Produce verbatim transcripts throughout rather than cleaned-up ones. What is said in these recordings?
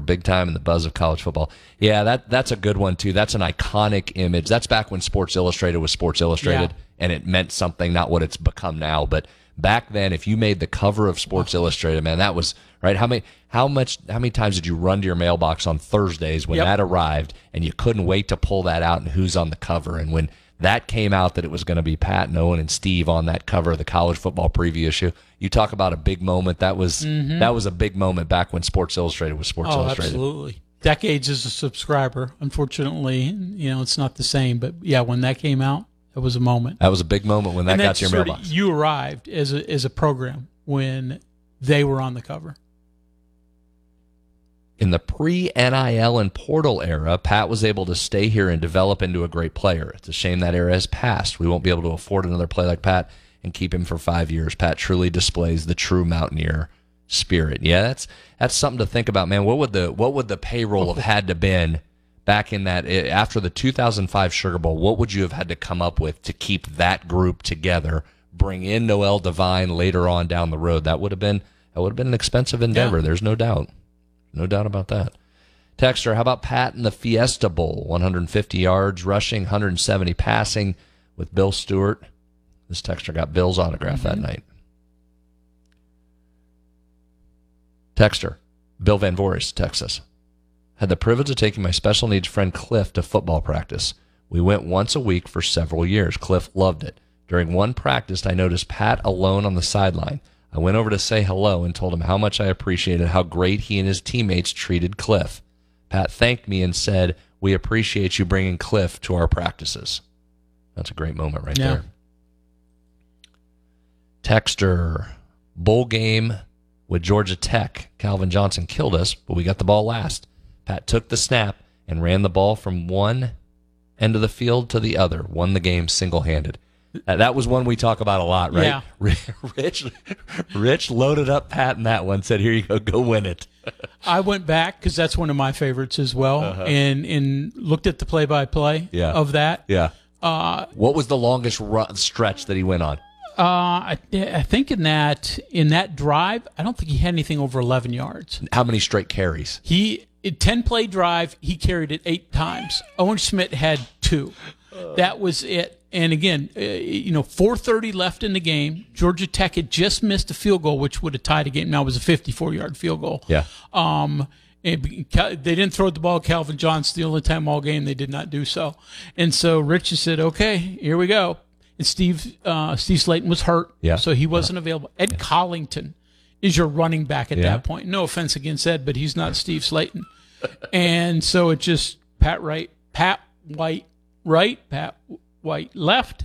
were big time in the buzz of college football. Yeah, that that's a good one, too. That's an iconic image. That's back when Sports Illustrated was Sports Illustrated, Yeah. and it meant something, not what it's become now. But back then, if you made the cover of Sports Illustrated, man, that was, right? How many how much how many times did you run to your mailbox on Thursdays when Yep. that arrived, and you couldn't wait to pull that out and who's on the cover? And when that came out that it was going to be Pat and Owen and Steve on that cover of the college football preview issue, you talk about a big moment. That was Mm-hmm. that was a big moment back when Sports Illustrated was Sports Oh, Illustrated. absolutely. Decades as a subscriber. Unfortunately, you know, it's not the same. But, yeah, when that came out, it was a moment. That was a big moment when that and got that's to your sort of- mailbox. You arrived as a, as a program when they were on the cover. In the pre-N I L and portal era, Pat was able to stay here and develop into a great player. It's a shame that era has passed. We won't be able to afford another player like Pat and keep him for five years. Pat truly displays the true Mountaineer spirit. Yeah, that's that's something to think about, man. What would the what would the payroll have had to been back in that after the two thousand five Sugar Bowl? What would you have had to come up with to keep that group together? Bring in Noel Devine later on down the road. That would have been that would have been an expensive endeavor. Yeah. There's no doubt. No doubt about that. Texter, how about Pat in the Fiesta Bowl? one hundred fifty yards rushing, one hundred seventy passing with Bill Stewart. This texter got Bill's autograph Mm-hmm. that night. Texter, Bill Van Voorhis, Texas. Had the privilege of taking my special needs friend Cliff to football practice. We went once a week for several years. Cliff loved it. During one practice, I noticed Pat alone on the sideline. I went over to say hello and told him how much I appreciated how great he and his teammates treated Cliff. Pat thanked me and said, "We appreciate you bringing Cliff to our practices." That's a great moment right Yeah. there. Texter, bowl game with Georgia Tech. Calvin Johnson killed us, but we got the ball last. Pat took the snap and ran the ball from one end of the field to the other. Won the game single-handed. Uh, that was one we talk about a lot, right? Yeah. Rich, Rich loaded up Pat in that one. Said, "Here you go, go win it." I went back because that's one of my favorites as well, Uh-huh. and and looked at the play-by-play Yeah. of that. Yeah. Uh, What was the longest run, stretch that he went on? uh, I, I think in that in that drive, I don't think he had anything over eleven yards. How many straight carries? He a ten-play drive, he carried it eight times. Owen Schmidt had two. That was it. And again, uh, you know, four thirty left in the game. Georgia Tech had just missed a field goal, which would have tied a game. Now it was a fifty-four-yard field goal. Yeah. Um, and Cal- they didn't throw the ball. Calvin Johnson, the only time all game they did not do so. And so Rich just said, "Okay, here we go." And Steve uh, Steve Slayton was hurt, Yeah. so he wasn't available. Ed Collington is your running back at Yeah. that point. No offense against Ed, but he's not Steve Slayton. And so it just Pat right, Pat White right, Pat White left,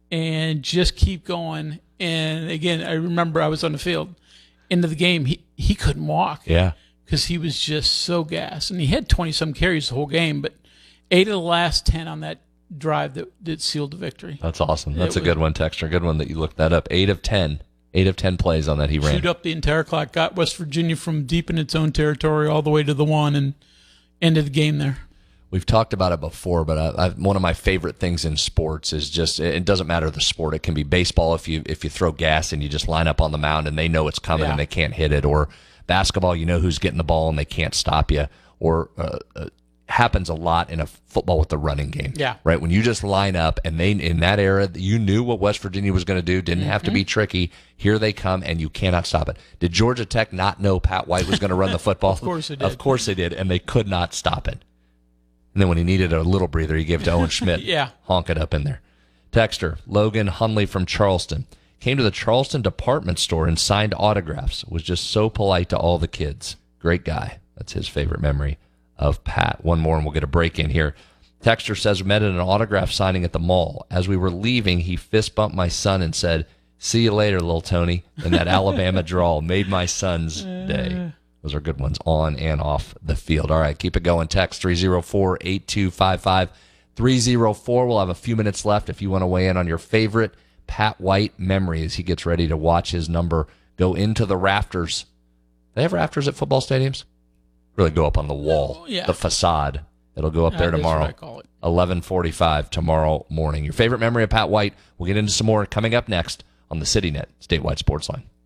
and just keep going. And again, I remember I was on the field. End of the game, he, he couldn't walk Yeah. because he was just so gassed. And he had twenty-some carries the whole game, but eight of the last ten on that drive that, that sealed the victory. That's awesome. That's It a good one, Texter. Good one that you looked that up. Eight of ten. Eight of ten plays on that he ran. Chewed up the entire clock, got West Virginia from deep in its own territory all the way to the one, and ended the game there. We've talked about it before, but I, I, one of my favorite things in sports is just it doesn't matter the sport. It can be baseball if you if you throw gas and you just line up on the mound and they know it's coming Yeah. and they can't hit it, or basketball, you know who's getting the ball and they can't stop you, or uh, uh, happens a lot in a football with the running game. Yeah. Right? When you just line up and they in that era, you knew what West Virginia was going to do, didn't have to be tricky. Here they come and you cannot stop it. Did Georgia Tech not know Pat White was going to run the football? Of course they did. Of course they did, and they could not stop it. And then when he needed a little breather, he gave it to Owen Schmidt. Yeah. Honk it up in there. Texter, Logan Hunley from Charleston. Came to the Charleston department store and signed autographs. Was just so polite to all the kids. Great guy. That's his favorite memory of Pat. One more and we'll get a break in here. Texter says, met at an autograph signing at the mall. As we were leaving, he fist bumped my son and said, "See you later, little Tony," in that Alabama drawl. Made my son's day. Those are good ones on and off the field. All right, keep it going. Text three oh four, eight two five five, three oh four. We'll have a few minutes left if you want to weigh in on your favorite Pat White memory as he gets ready to watch his number go into the rafters. They have rafters at football stadiums? Really go up on the wall, Yeah. the facade. It'll go up there That is tomorrow. what I call it. eleven forty-five tomorrow morning. Your favorite memory of Pat White. We'll get into some more coming up next on the CityNet Statewide Sports Line.